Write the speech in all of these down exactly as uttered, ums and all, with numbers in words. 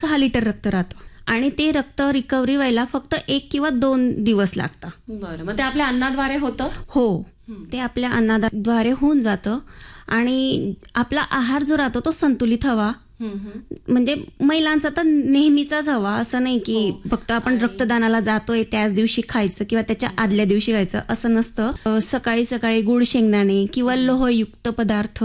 सहा लिटर रक्त राहतं आणि ते रक्त रिकव्हरी व्हायला फक्त एक किंवा दोन दिवस लागतात. बरं, मग ते आपल्या अन्नाद्वारे होतं? हो, ते आपल्या अन्नाद्वारे होऊन जातं आणि आपला आहार जो राहतो तो संतुलित हवा, म्हणजे महिलांचा तर नेहमीचाच हवा, असं नाही की फक्त आपण रक्तदानाला जातोय त्याच दिवशी खायचं किंवा त्याच्या आदल्या दिवशी खायचं असं नसतं. सकाळी सकाळी गुळ शेंगदाणे किंवा लोहयुक्त पदार्थ,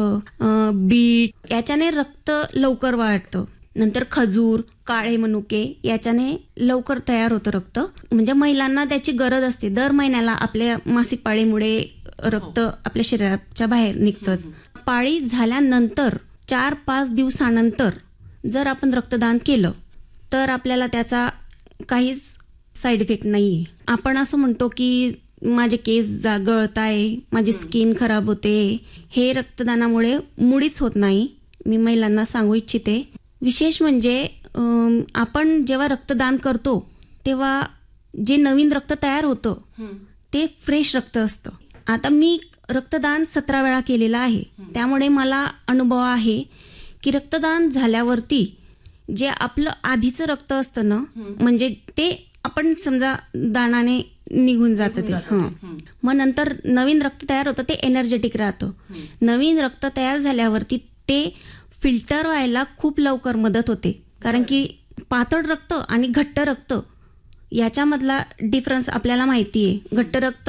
बीट याच्याने रक्त लवकर वाढतं. नंतर खजूर, काळे मनुके याच्याने लवकर तयार होतं रक्त. म्हणजे महिलांना त्याची गरज असते. दर महिन्याला आपल्या मासिक पाळीमुळे रक्त आपल्या शरीराच्या बाहेर निघतंच. पाळी झाल्यानंतर चार पाच दिवसानंतर जर आपण रक्तदान केलं तर आपल्याला त्याचा काहीच साईड इफेक्ट नाही आहे. आपण असं म्हणतो की माझे केस जा गळत आहे, माझी स्किन खराब होते, हे रक्तदानामुळे मुळीच होत नाही. मी महिलांना सांगू इच्छिते. विशेष म्हणजे आपण जेव्हा रक्तदान करतो तेव्हा जे नवीन रक्त तयार होतं ते फ्रेश रक्त असतं. आता मी रक्तदान सतरा वेळा केलेलं आहे, त्यामुळे मला अनुभव आहे की रक्तदान झाल्यावरती जे आपलं आधीचं रक्त असतं ना, म्हणजे ते आपण समजा दानाने निघून जातं ते. हां, मग नंतर नवीन रक्त तयार होतं ते एनर्जेटिक राहतं. नवीन रक्त तयार झाल्यावरती ते फिल्टर व्हायला खूप लवकर मदत होते, कारण की पातळ रक्त आणि घट्ट रक्त याच्यामधला डिफरन्स आपल्याला माहिती आहे. घट्ट रक्त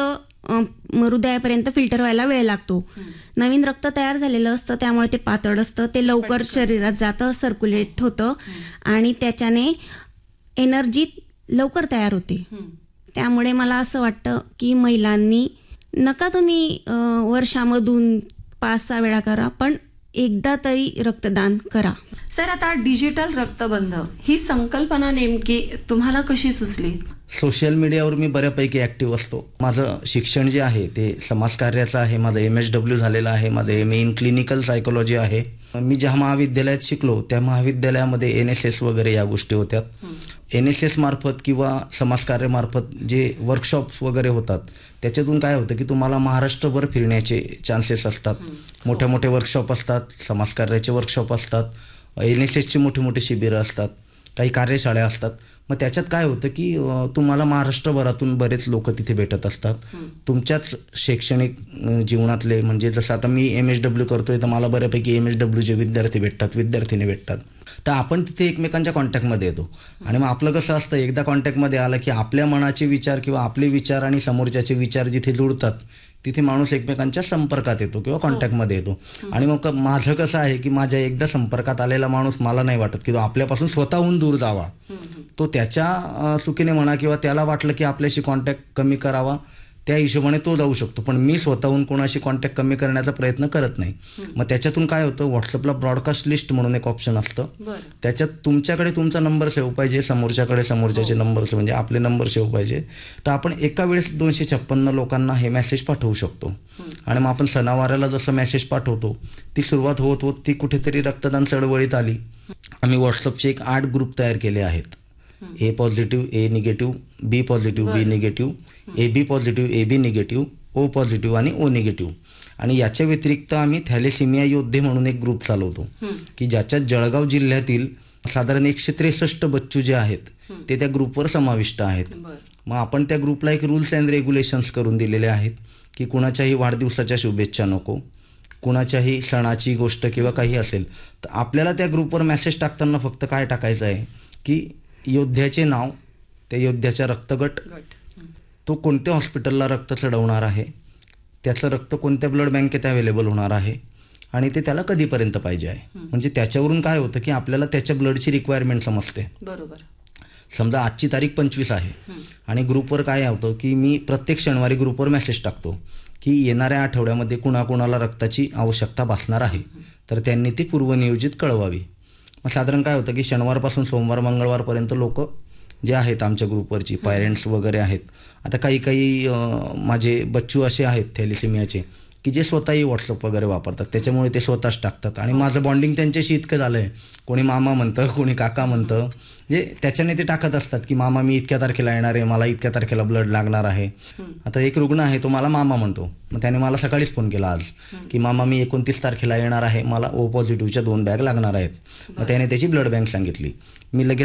हृदयापर्यंत फिल्टर व्हायला वेळ लागतो. नवीन रक्त तयार झालेलं असतं त्यामुळे ते पातळ असतं, ते लवकर शरीरात जातं, सर्क्युलेट होतं आणि त्याच्याने एनर्जी लवकर तयार होते. त्यामुळे मला असं वाटतं की महिलांनी नका तुम्ही वर्षामधून पाच सहा वेळा करा, पण एकदा तरी रक्तदान करा. सर, आता डिजिटल रक्तबंध ही संकल्पना नेमकी तुम्हाला कशी सुचली? सोशल मीडियावर मी बऱ्यापैकी ॲक्टिव्ह असतो. माझं शिक्षण जे आहे ते समाजकार्याचं आहे. माझं एम एच डब्ल्यू झालेलं आहे. माझं M A in clinical psychology आहे. मी ज्या महाविद्यालयात शिकलो त्या महाविद्यालयामध्ये एन एस एस वगैरे या गोष्टी होत्या. एन एस एस मार्फत किंवा समाजकार्यामार्फत जे वर्कशॉप्स वगैरे होतात त्याच्यातून काय होतं की तुम्हाला महाराष्ट्रभर फिरण्याचे चान्सेस असतात. मोठ्या मोठे वर्कशॉप असतात, समाजकार्याचे वर्कशॉप असतात, एन एस एसचे मोठे मोठे शिबिरं असतात, काही कार्यशाळा असतात. मग त्याच्यात काय होतं की तुम्हाला महाराष्ट्रभरातून बरेच लोक तिथे भेटत असतात. तुमच्याच शैक्षणिक जीवनातले, म्हणजे जसं आता मी एम एच डब्ल्यू करतोय तर मला बऱ्यापैकी एम एच डब्ल्यूचे विद्यार्थी भेटतात, विद्यार्थिनी भेटतात. तर आपण तिथे एकमेकांच्या कॉन्टॅक्टमध्ये येतो आणि मग आपलं कसं असतं, एकदा कॉन्टॅक्टमध्ये आलं की आपल्या मनाचे विचार किंवा आपले विचार आणि समोरच्याचे विचार जिथे जुळतात तिथे माणूस एकमेकांच्या संपर्कात येतो किंवा कॉन्टॅक्टमध्ये येतो. आणि मग माझं कसं आहे की माझ्या एकदा संपर्कात आलेला माणूस मला नाही वाटत की तो आपल्यापासून स्वतःहून दूर जावा. तो त्याच्या चुकीने म्हणा किंवा त्याला वाटलं की आपल्याशी कॉन्टॅक्ट कमी करावा त्या हिशोबाने तो जाऊ शकतो, पण मी स्वतःहून कोणाशी कॉन्टॅक्ट कमी करण्याचा प्रयत्न करत नाही. मग त्याच्यातून काय होतं, व्हॉट्सअपला ब्रॉडकास्ट लिस्ट म्हणून एक ऑप्शन असतं. त्याच्यात तुमच्याकडे तुमचा नंबर सेव्ह पाहिजे, समोरच्याकडे समोरच्याचे नंबर म्हणजे आपले नंबर सेव्ह पाहिजे. तर आपण एका वेळेस दोनशे छप्पन्न लोकांना हे मेसेज पाठवू शकतो. आणि मग आपण सणावाराला जसं मेसेज पाठवतो ती सुरुवात होत होत ती कुठेतरी रक्तदान चळवळीत आली. आम्ही व्हॉट्सअपचे एक आठ ग्रुप तयार केले आहेत. ए positive, A negative, B positive, B negative, A B positive, A B negative, O positive आणि ओ निगेटिव्ह. आणि याच्या व्यतिरिक्त आम्ही थॅलेसिमिया योद्धे म्हणून एक ग्रुप चालवतो की ज्याच्यात जळगाव जिल्ह्यातील साधारण एकशे त्रेसष्ट बच्चू जे आहेत ते त्या ग्रुपवर समाविष्ट आहेत. मग आपण त्या ग्रुपला एक रूल्स अँड रेग्युलेशन्स करून दिलेले आहेत की कुणाच्याही वाढदिवसाच्या शुभेच्छा नको, कुणाच्याही सणाची गोष्ट किंवा काही असेल तर आपल्याला त्या ग्रुपवर मेसेज टाकताना फक्त काय टाकायचं आहे की योद्ध्याचे नाव, त्या योद्ध्याचा रक्तगट, तो कोणत्या हॉस्पिटलला रक्त चढवणार आहे, त्याचं रक्त कोणत्या ब्लड बँकेत अवेलेबल होणार आहे आणि ते त्याला कधीपर्यंत पाहिजे आहे. म्हणजे त्याच्यावरून काय होतं की आपल्याला त्याच्या ब्लडची रिक्वायरमेंट समजते. बरोबर. समजा आजची तारीख पंचवीस आहे आणि ग्रुपवर काय होतं की मी प्रत्येक शनिवारी ग्रुपवर मेसेज टाकतो की येणाऱ्या आठवड्यामध्ये कुणाकुणाला रक्ताची आवश्यकता भासणार आहे तर त्यांनी ती पूर्वनियोजित कळवावी. मग साधारण काय होतं की शनिवारपासून सोमवार मंगळवारपर्यंत लोक जे आहेत आमच्या ग्रुपवरची पेरेंट्स वगैरे आहेत. आता काही काही माझे बच्चू असे आहेत थॅलेसिमियाचे की जे स्वतःही व्हॉट्सअप वगैरे वापरतात, त्याच्यामुळे ते स्वतःच टाकतात. आणि माझं बॉन्डिंग त्यांच्याशी इतकं झालं आहे, कोणी मामा म्हणतं, कोणी काका म्हणतं, जे त्याच्याने ते टाकत असतात की मामा मी इतक्या तारखेला येणार आहे, मला इतक्या तारखेला ब्लड लागणार आहे. आता एक रुग्ण आहे, तो मला मामा म्हणतो. मग त्याने मला सकाळीच फोन केला आज की मामा मी एकोणतीस तारखेला येणार आहे, मला ओ पॉझिटिव्हच्या दोन बॅग लागणार आहेत. मग त्याने त्याची ब्लड बँक सांगितली. मी लगेच